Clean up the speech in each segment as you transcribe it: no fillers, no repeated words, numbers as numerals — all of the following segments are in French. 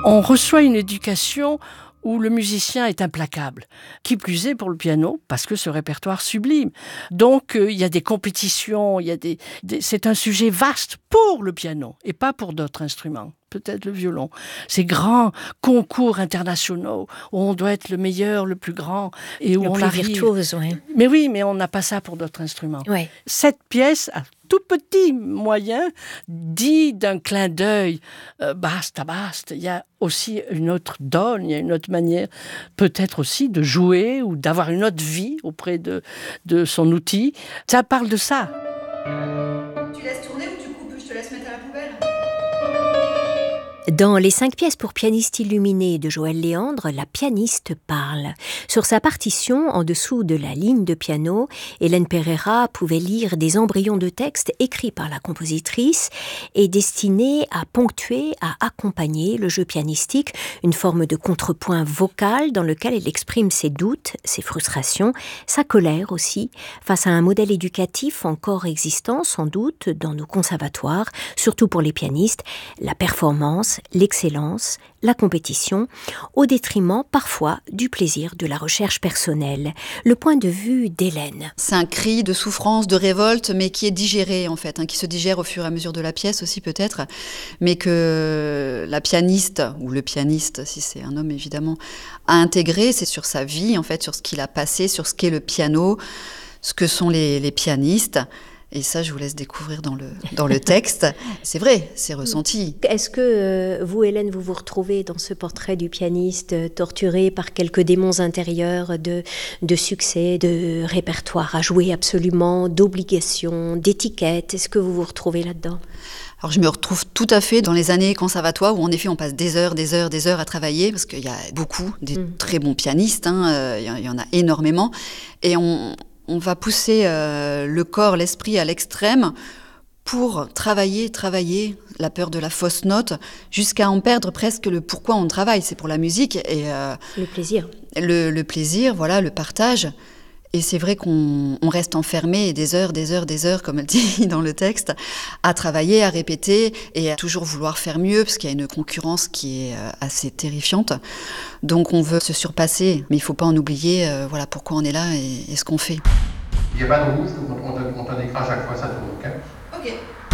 On reçoit une éducation où le musicien est implacable. Qui plus est pour le piano, parce que ce répertoire sublime. Donc, il y a des compétitions, c'est un sujet vaste pour le piano et pas pour d'autres instruments. Peut-être le violon. Ces grands concours internationaux où on doit être le meilleur, le plus grand et où le on plus arrive. Virtuose, oui. Mais oui, mais on n'a pas ça pour d'autres instruments. Ouais. Cette pièce, à tout petit moyen, dit d'un clin d'œil, basta. Il y a aussi une autre donne, il y a une autre manière, peut-être aussi de jouer ou d'avoir une autre vie auprès de son outil. Ça parle de ça. Tu laisses tourner ou tu coupes? Je te laisse mettre à la poubelle. Dans Les 5 pièces pour pianiste illuminé de Joël Léandre, la pianiste parle. Sur sa partition, en dessous de la ligne de piano, Hélène Pereira pouvait lire des embryons de texte écrits par la compositrice et destinés à ponctuer, à accompagner le jeu pianistique, une forme de contrepoint vocal dans lequel elle exprime ses doutes, ses frustrations, sa colère aussi, face à un modèle éducatif encore existant sans doute dans nos conservatoires, surtout pour les pianistes, la performance, l'excellence, la compétition, au détriment parfois du plaisir de la recherche personnelle. Le point de vue d'Hélène. C'est un cri de souffrance, de révolte, mais qui est digéré en fait, qui se digère au fur et à mesure de la pièce aussi peut-être, mais que la pianiste, ou le pianiste si c'est un homme évidemment, a intégré, c'est sur sa vie en fait, sur ce qu'il a passé, sur ce qu'est le piano, ce que sont les pianistes. Et ça, je vous laisse découvrir dans le texte. C'est vrai, c'est ressenti. Est-ce que vous, Hélène, vous retrouvez dans ce portrait du pianiste torturé par quelques démons intérieurs de succès, de répertoire à jouer absolument, d'obligations, d'étiquettes? Est-ce que vous vous retrouvez là-dedans? Alors je me retrouve tout à fait dans les années conservatoires où en effet on passe des heures à travailler parce qu'il y a beaucoup des très bons pianistes, il y en a énormément. Et on va pousser le corps, l'esprit à l'extrême pour travailler la peur de la fausse note, jusqu'à en perdre presque le pourquoi on travaille. C'est pour la musique. Et, le plaisir. Le plaisir, voilà, le partage. Et c'est vrai qu'on reste enfermé des heures, comme elle dit dans le texte, à travailler, à répéter et à toujours vouloir faire mieux, parce qu'il y a une concurrence qui est assez terrifiante. Donc on veut se surpasser, mais il ne faut pas en oublier voilà, pourquoi on est là et ce qu'on fait. Il n'y a pas de rouge, on te décrit à chaque fois, ça tourne, ok? Ok.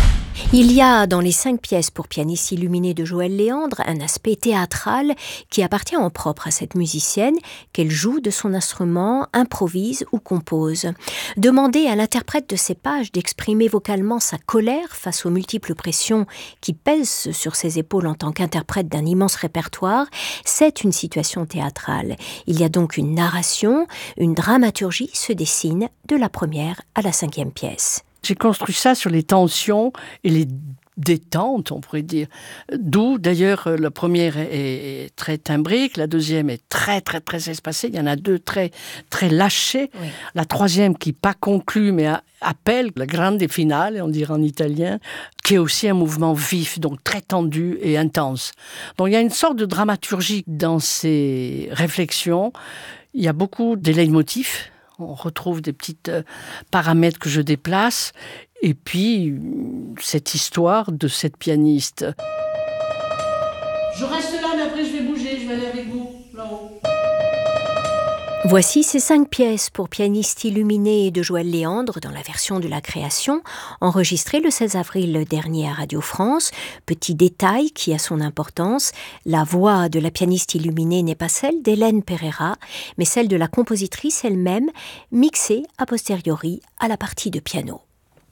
Il y a dans les 5 pièces pour pianiste illuminé de Joël Léandre un aspect théâtral qui appartient en propre à cette musicienne, qu'elle joue de son instrument, improvise ou compose. Demander à l'interprète de ces pages d'exprimer vocalement sa colère face aux multiples pressions qui pèsent sur ses épaules en tant qu'interprète d'un immense répertoire, c'est une situation théâtrale. Il y a donc une narration, une dramaturgie se dessine de la première à la 5e pièce. J'ai construit ça sur les tensions et les détentes, on pourrait dire. D'où, d'ailleurs, la première est très timbrique, la deuxième est très, très, très espacée. Il y en a 2 très, très lâchées. Oui. La troisième qui pas conclue, mais appelle la grande finale, on dirait en italien, qui est aussi un mouvement vif, donc très tendu et intense. Donc il y a une sorte de dramaturgie dans ces réflexions. Il y a beaucoup de leitmotifs. On retrouve des petits paramètres que je déplace. Et puis, cette histoire de cette pianiste. Je reste là, mais après je vais bouger, je vais aller avec vous, là-haut. Voici ces 5 pièces pour pianiste illuminé de Joël Léandre dans la version de la création, enregistrée le 16 avril dernier à Radio France. Petit détail qui a son importance, la voix de la pianiste illuminée n'est pas celle d'Hélène Pereira, mais celle de la compositrice elle-même, mixée a posteriori à la partie de piano.